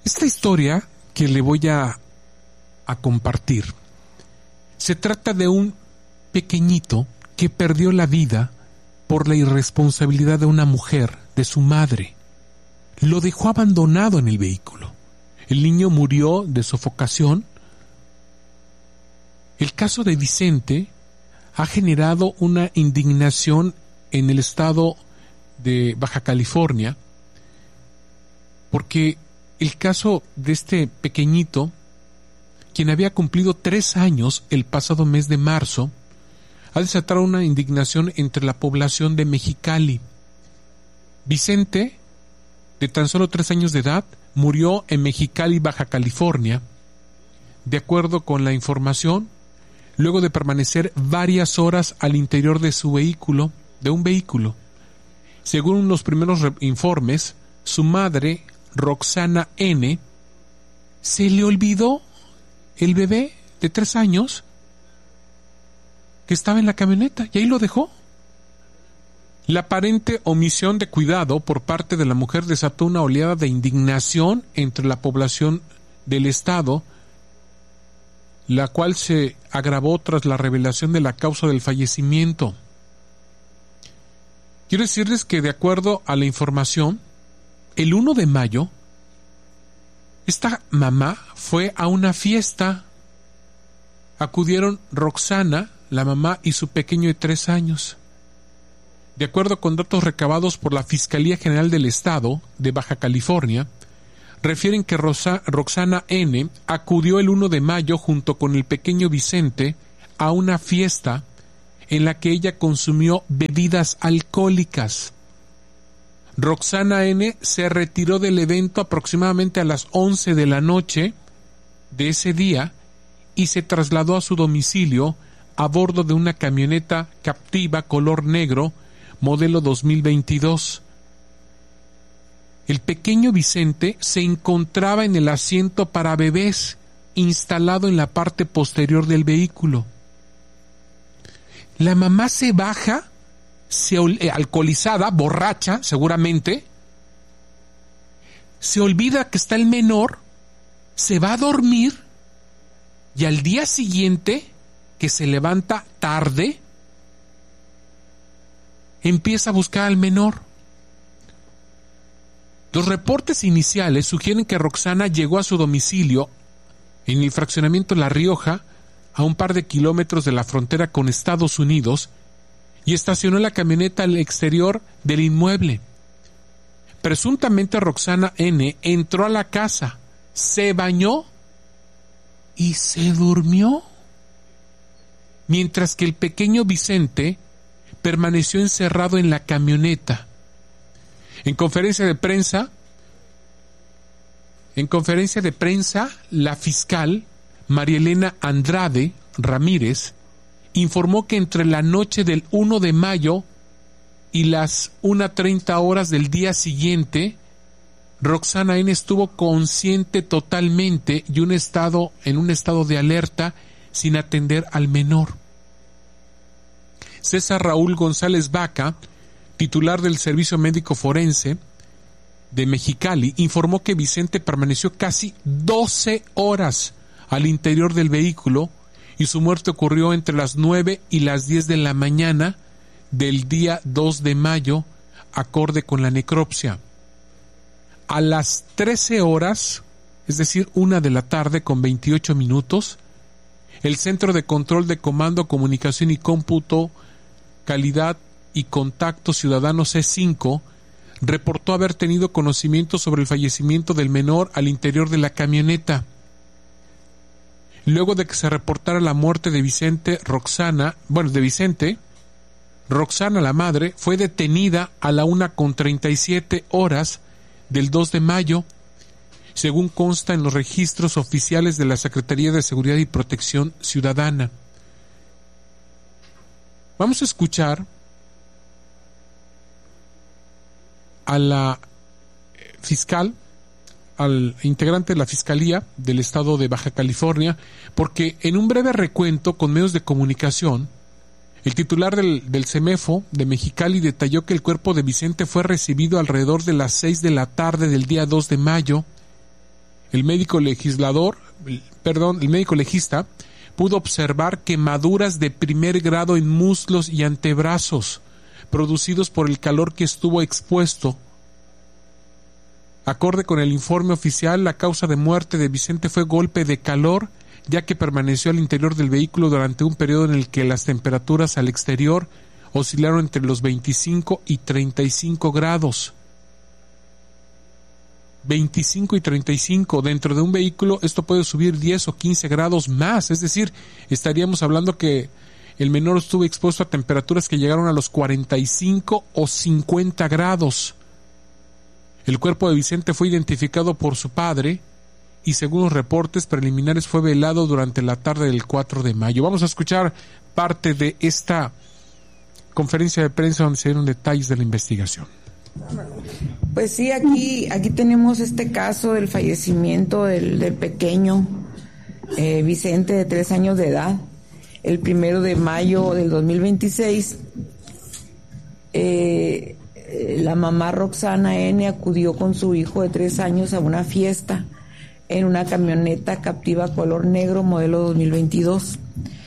Esta historia que le voy a compartir se trata de un pequeñito que perdió la vida por la irresponsabilidad de una mujer, de su madre. Lo dejó abandonado en el vehículo. El niño murió de sofocación. El caso de Vicente ha generado una indignación en el estado de Baja California, porque el caso de este pequeñito, quien había cumplido 3 años el pasado mes de marzo, ha desatado una indignación entre la población de Mexicali. Vicente, de tan solo 3 años de edad, murió en Mexicali, Baja California, de acuerdo con la información, luego de permanecer varias horas al interior de su vehículo, de un vehículo. Según los primeros informes, su madre, Roxana N., se le olvidó el bebé de 3 años que estaba en la camioneta y ahí lo dejó. La aparente omisión de cuidado por parte de la mujer desató una oleada de indignación entre la población del estado, la cual se agravó tras la revelación de la causa del fallecimiento. Quiero decirles que, de acuerdo a la información, el 1 de mayo, esta mamá fue a una fiesta. Acudieron Roxana, la mamá, y su pequeño de 3 años. De acuerdo con datos recabados por la Fiscalía General del Estado de Baja California, refieren que Roxana N. acudió el 1 de mayo junto con el pequeño Vicente a una fiesta en la que ella consumió bebidas alcohólicas. Roxana N. se retiró del evento aproximadamente a las 11 de la noche de ese día y se trasladó a su domicilio a bordo de una camioneta Captiva color negro, modelo 2022. El pequeño Vicente se encontraba en el asiento para bebés, instalado en la parte posterior del vehículo. La mamá se baja, alcoholizada, borracha seguramente, se olvida que está el menor, se va a dormir y al día siguiente, que se levanta tarde, empieza a buscar al menor. Los reportes iniciales sugieren que Roxana llegó a su domicilio en el fraccionamiento La Rioja, a un par de kilómetros de la frontera con Estados Unidos, y estacionó la camioneta al exterior del inmueble. Presuntamente Roxana N. entró a la casa, se bañó y se durmió, mientras que el pequeño Vicente permaneció encerrado en la camioneta. En conferencia de prensa, la fiscal María Elena Andrade Ramírez informó que entre la noche del 1 de mayo y las 1:30 horas del día siguiente, Roxana N. estuvo consciente totalmente y en un estado de alerta, sin atender al menor. César Raúl González Vaca, titular del Servicio Médico Forense de Mexicali, informó que Vicente permaneció casi 12 horas al interior del vehículo y su muerte ocurrió entre las 9 y las 10 de la mañana del día 2 de mayo, acorde con la necropsia. A las 13 horas, es decir, 1 de la tarde con 28 minutos, el Centro de Control de Comando, Comunicación y Cómputo, Calidad y Contacto Ciudadano C5 reportó haber tenido conocimiento sobre el fallecimiento del menor al interior de la camioneta. Luego de que se reportara la muerte de Vicente, Roxana, la madre, fue detenida a la 1:37 horas del 2 de mayo, según consta en los registros oficiales de la Secretaría de Seguridad y Protección Ciudadana. Vamos a escuchar a la fiscal, al integrante de la Fiscalía del Estado de Baja California, porque en un breve recuento con medios de comunicación, el titular del CEMEFO de Mexicali detalló que el cuerpo de Vicente fue recibido alrededor de las 6 de la tarde del día 2 de mayo El médico legista pudo observar quemaduras de primer grado en muslos y antebrazos, producidos por el calor que estuvo expuesto. Acorde con el informe oficial, la causa de muerte de Vicente fue golpe de calor, ya que permaneció al interior del vehículo durante un periodo en el que las temperaturas al exterior oscilaron entre los 25 y 35 grados. 25 y 35. Dentro de un vehículo esto puede subir 10 o 15 grados más, es decir, estaríamos hablando que el menor estuvo expuesto a temperaturas que llegaron a los 45 o 50 grados. El cuerpo de Vicente fue identificado por su padre y según los reportes preliminares fue velado durante la tarde del 4 de mayo. Vamos a escuchar parte de esta conferencia de prensa donde se dieron detalles de la investigación. Pues sí, aquí tenemos este caso del fallecimiento del pequeño Vicente, de 3 años de edad, el 1 de mayo del 2026. La mamá Roxana N. acudió con su hijo de 3 años a una fiesta en una camioneta Captiva color negro modelo 2022.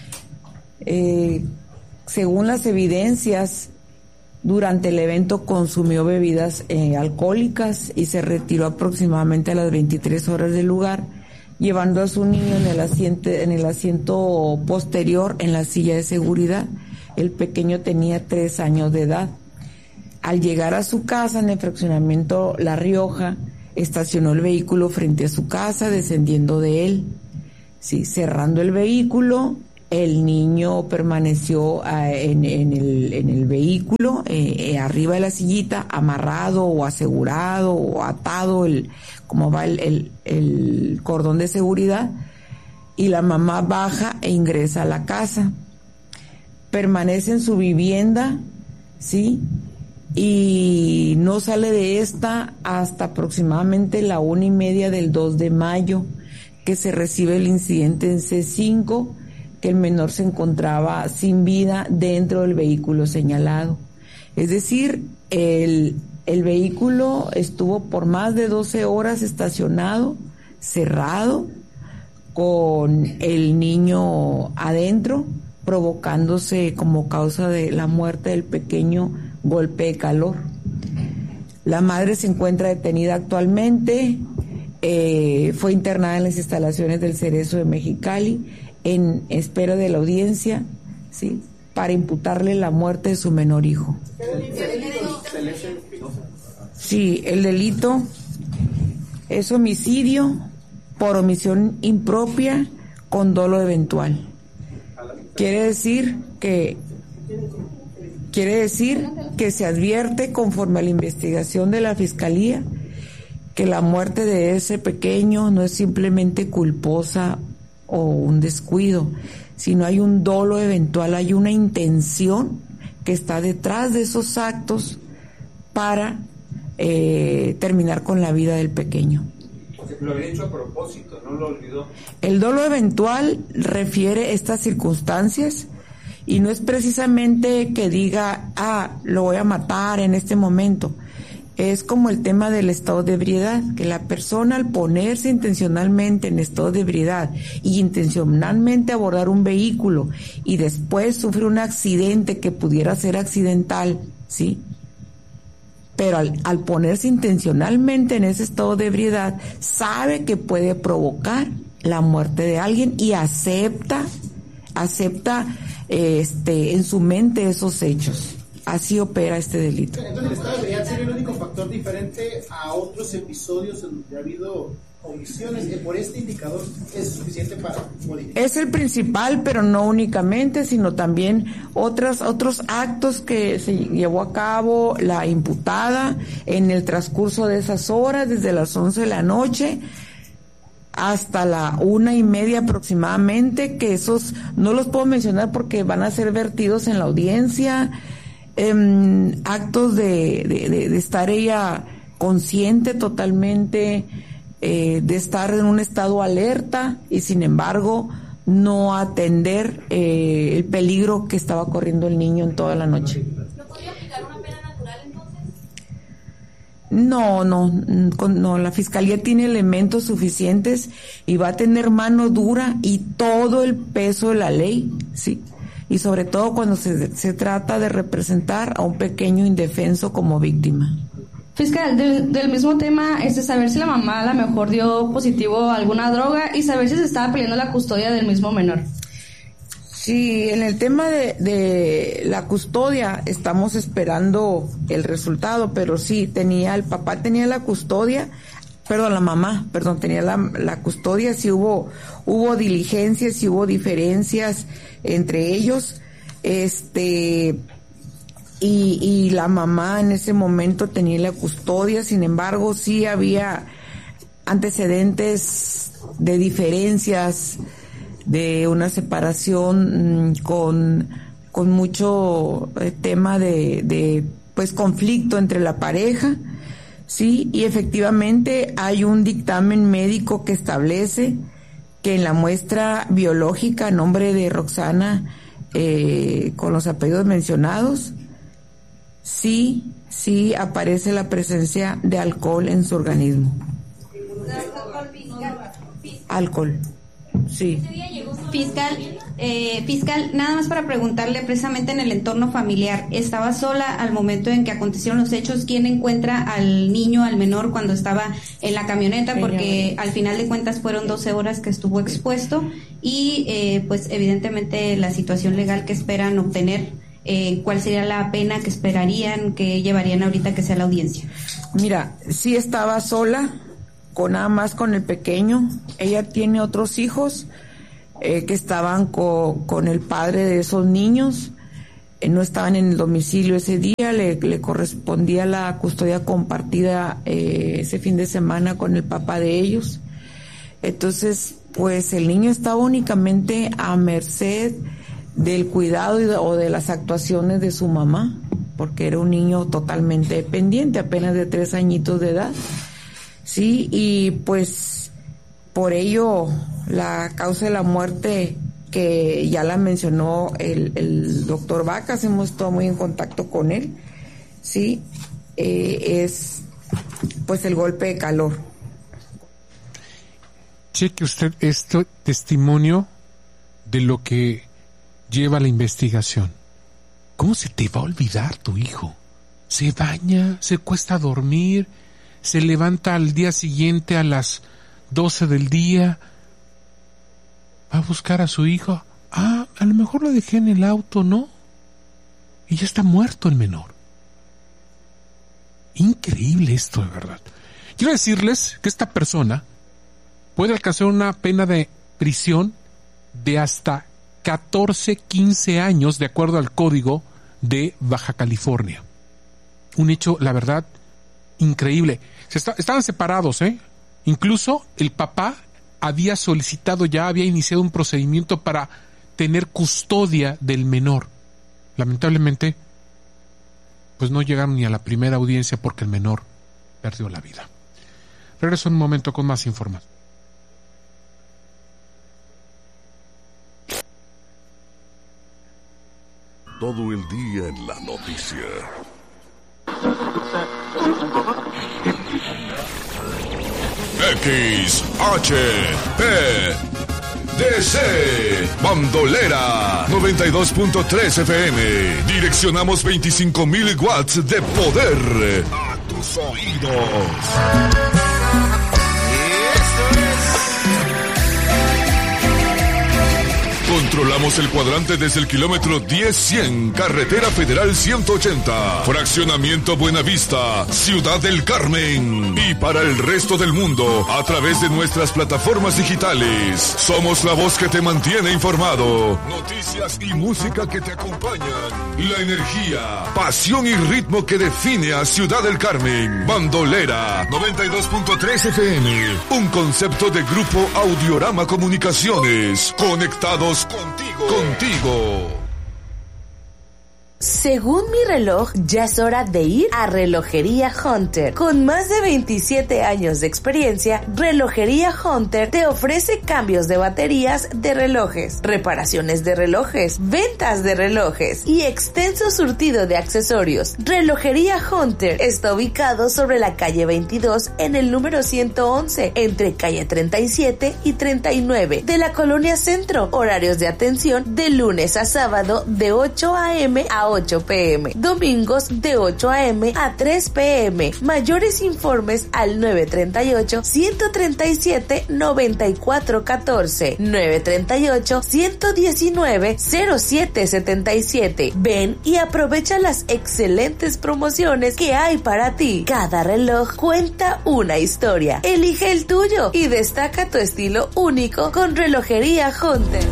Según las evidencias, durante el evento consumió bebidas alcohólicas y se retiró aproximadamente a las 23 horas del lugar, llevando a su niño en el asiento posterior en la silla de seguridad. El pequeño tenía 3 años de edad. Al llegar a su casa en el fraccionamiento La Rioja, estacionó el vehículo frente a su casa, descendiendo de él. Sí, cerrando el vehículo, el niño permaneció en el vehículo, arriba de la sillita, amarrado o asegurado o atado, como va el cordón de seguridad, y la mamá baja e ingresa a la casa. Permanece en su vivienda, ¿sí? Y no sale de esta hasta aproximadamente la 1:30 del 2 de mayo, que se recibe el incidente en C5, que el menor se encontraba sin vida dentro del vehículo señalado. Es decir, el vehículo estuvo por más de 12 horas estacionado, cerrado, con el niño adentro, provocándose como causa de la muerte del pequeño golpe de calor. La madre se encuentra detenida actualmente, fue internada en las instalaciones del Cerezo de Mexicali en espera de la audiencia, ¿sí?, para imputarle la muerte de su menor hijo. Sí, el delito es homicidio por omisión impropia con dolo eventual. Quiere decir que se advierte, conforme a la investigación de la Fiscalía, que la muerte de ese pequeño no es simplemente culposa o un descuido, sino hay un dolo eventual, hay una intención que está detrás de esos actos para terminar con la vida del pequeño. Lo había hecho a propósito, no lo olvidó. El dolo eventual refiere estas circunstancias y no es precisamente que diga, lo voy a matar en este momento. Es como el tema del estado de ebriedad, que la persona al ponerse intencionalmente en estado de ebriedad y intencionalmente abordar un vehículo y después sufre un accidente que pudiera ser accidental, ¿sí? Pero al ponerse intencionalmente en ese estado de ebriedad, sabe que puede provocar la muerte de alguien y acepta en su mente esos hechos. Así opera este delito. Entonces el estado de ebriedad sería el único factor diferente a otros episodios en donde ha habido omisiones, que por este indicador es suficiente para modificar. Es el principal, pero no únicamente, sino también otros actos que se llevó a cabo la imputada en el transcurso de esas horas, desde las 11 de la noche hasta la 1:30 aproximadamente, que esos no los puedo mencionar porque van a ser vertidos en la audiencia. Actos de estar ella consciente totalmente, de estar en un estado alerta y sin embargo no atender el peligro que estaba corriendo el niño en toda la noche. ¿No podría aplicar una pena natural entonces? No, la fiscalía tiene elementos suficientes y va a tener mano dura y todo el peso de la ley, sí. Y sobre todo cuando se trata de representar a un pequeño indefenso como víctima. Fiscal, del mismo tema, saber si la mamá a lo mejor dio positivo a alguna droga y saber si se estaba peleando la custodia del mismo menor. Sí, en el tema de la custodia estamos esperando el resultado, pero sí, el papá tenía la custodia, la mamá tenía la custodia, sí hubo diligencias, sí hubo diferencias entre ellos, y la mamá en ese momento tenía la custodia, sin embargo sí había antecedentes de diferencias, de una separación con mucho tema de conflicto entre la pareja, sí, y efectivamente hay un dictamen médico que establece que en la muestra biológica a nombre de Roxana, con los apellidos mencionados, sí aparece la presencia de alcohol en su organismo. Alcohol. Sí. Fiscal, nada más para preguntarle, precisamente en el entorno familiar, ¿estaba sola al momento en que acontecieron los hechos? ¿Quién encuentra al niño, al menor, cuando estaba en la camioneta? Porque al final de cuentas fueron 12 horas que estuvo expuesto y pues evidentemente la situación legal que esperan obtener, ¿cuál sería la pena que esperarían, que llevarían ahorita que sea la audiencia? Mira, sí estaba sola, nada más con el pequeño. Ella tiene otros hijos que estaban con el padre de esos niños, no estaban en el domicilio ese día, le correspondía la custodia compartida ese fin de semana con el papá de ellos. Entonces, pues el niño estaba únicamente a merced del cuidado o de las actuaciones de su mamá, porque era un niño totalmente dependiente, apenas de 3 añitos de edad. Sí, y pues por ello la causa de la muerte, que ya la mencionó el doctor Vacas, hemos estado muy en contacto con él, sí, es pues el golpe de calor. Cheque usted este testimonio de lo que lleva la investigación. ¿Cómo se te va a olvidar tu hijo? Se baña, se cuesta a dormir, se levanta al día siguiente a las 12 del día, va a buscar a su hijo. A lo mejor lo dejé en el auto, ¿no? Y ya está muerto el menor. Increíble esto, de verdad. Quiero decirles que esta persona puede alcanzar una pena de prisión de hasta 15 años, de acuerdo al Código de Baja California. Un hecho, la verdad, increíble. Estaban separados, Incluso el papá había iniciado un procedimiento para tener custodia del menor. Lamentablemente, pues no llegaron ni a la primera audiencia porque el menor perdió la vida. Regreso en un momento con más información. Todo el día en la noticia. XHPDC Bandolera 92.3 FM. Direccionamos 25,000 watts de poder a tus oídos. Controlamos el cuadrante desde el kilómetro 10-100, Carretera Federal 180, Fraccionamiento Buenavista, Ciudad del Carmen. Y para el resto del mundo, a través de nuestras plataformas digitales. Somos la voz que te mantiene informado. Noticias y música que te acompañan. La energía, pasión y ritmo que define a Ciudad del Carmen. Bandolera 92.3 FM. Un concepto de Grupo Audiorama Comunicaciones. Conectados contigo. Según mi reloj, ya es hora de ir a Relojería Hunter. Con más de 27 años de experiencia, Relojería Hunter te ofrece cambios de baterías de relojes, reparaciones de relojes, ventas de relojes y extenso surtido de accesorios. Relojería Hunter está ubicado sobre la calle 22 en el número 111, entre calle 37 y 39 de la Colonia Centro. Horarios de atención de lunes a sábado de 8 a.m. a 8 p.m. Domingos de 8 a.m. a 3 p.m. Mayores informes al 938-137-9414, 938-119-0777. Ven y aprovecha las excelentes promociones que hay para ti. Cada reloj cuenta una historia. Elige el tuyo y destaca tu estilo único con Relojería Hunter.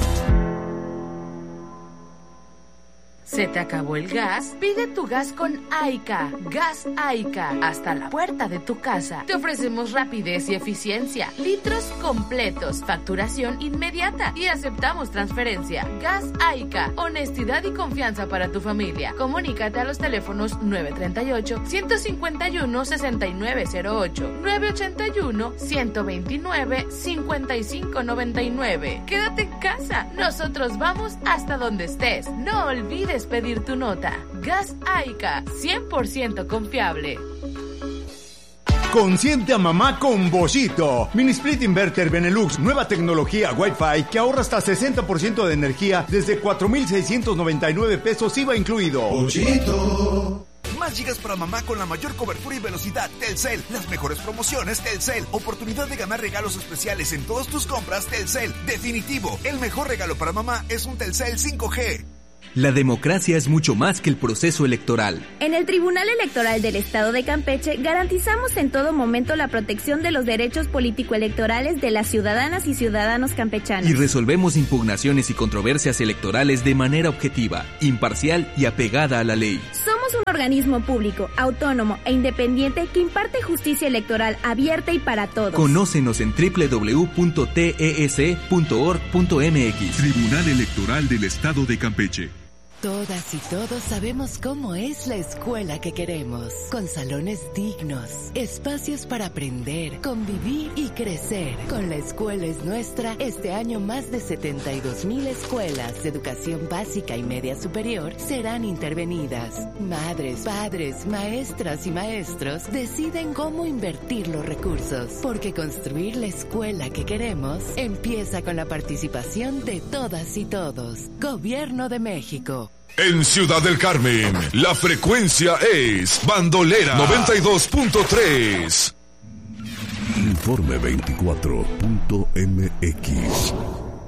¿Se te acabó el gas? Pide tu gas con Aica. Gas Aica. Hasta la puerta de tu casa. Te ofrecemos rapidez y eficiencia. Litros completos. Facturación inmediata. Y aceptamos transferencia. Gas Aica. Honestidad y confianza para tu familia. Comunícate a los teléfonos 938-151-6908. 981-129-5599. Quédate en casa. Nosotros vamos hasta donde estés. No olvides pedir tu nota. Gas Aica, 100% confiable. Consiente a mamá con Boschito. Mini Split Inverter Benelux, nueva tecnología Wi-Fi que ahorra hasta 60% de energía desde 4,699 pesos IVA incluido. Boschito. Más gigas para mamá con la mayor cobertura y velocidad. Telcel. Las mejores promociones Telcel. Oportunidad de ganar regalos especiales en todas tus compras Telcel. Definitivo, el mejor regalo para mamá es un Telcel 5G. La democracia es mucho más que el proceso electoral. En el Tribunal Electoral del Estado de Campeche garantizamos en todo momento la protección de los derechos político-electorales de las ciudadanas y ciudadanos campechanos. Y resolvemos impugnaciones y controversias electorales de manera objetiva, imparcial y apegada a la ley. Somos un organismo público, autónomo e independiente que imparte justicia electoral abierta y para todos. Conócenos en www.tes.org.mx. Tribunal Electoral del Estado de Campeche. Todas y todos sabemos cómo es la escuela que queremos, con salones dignos, espacios para aprender, convivir y crecer. Con La Escuela es Nuestra, este año más de 72,000 escuelas de educación básica y media superior serán intervenidas. Madres, padres, maestras y maestros deciden cómo invertir los recursos, porque construir la escuela que queremos empieza con la participación de todas y todos. Gobierno de México. En Ciudad del Carmen, la frecuencia es Bandolera 92.3. Informe 24.mx.